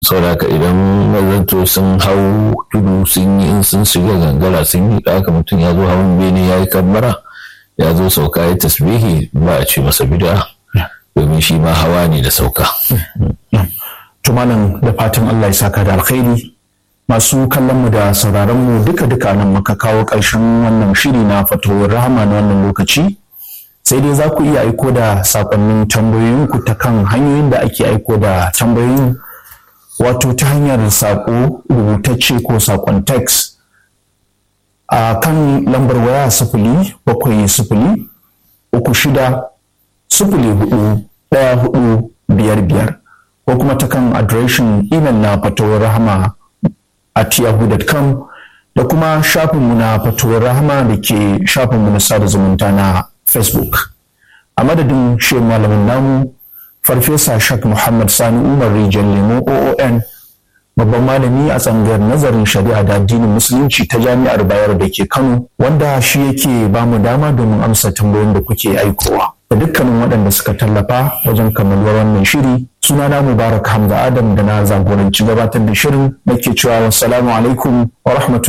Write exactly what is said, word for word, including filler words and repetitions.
saboda haka idan mazanto sun hau tudu sun yi in sun shiga gangara sun yi haka mutum ya zo hawan bene ya yi kabbara ya zo sauka ya tasbihi ba a ce masa bid'a domin shi ma hawa ne da sauka. Tumanin da fatan Allah ya saka da alkhairi masu kallon mu da sauraron mu duka duka nan muka kawo ƙarshen wannan shiri na fatawar rahama na wannan lokaci, sai dai za ku iya aiko da sakonnin tambayoyinku ta kan hanyoyin da ake aiko da tambayoyin, wato ta hanyar sako rubutacce ko sakon text a kan lambar waya sifili bakwai sifili uku shida sifili hudu ɗaya hudu biyar biyar ko kuma ta kan adireshin imel na fatawar rahama at yahoo dot com da kuma shafinmu na fatawar rahama da ke shafinmu na sada zumunta na Facebook. A madadin shehu malamin namu Farfesa Shak Muhammad Sani Umar Rijal Lemo O O N, babban malami a tsangayar nazarin shari'a da addinin musulunci ta Jami'ar Bayero da ke Kano, wanda shi yake ba mu dama domin amsa tambayoyin da kuke aikowa. Da dukkanin waɗanda suka tallafa wajen kammaluwar wannan shiri, sunana Mubarak Hamza Adam da na zagoranci gabatar da shirin nake cewa wassalamu alaikum wa rahmatullahi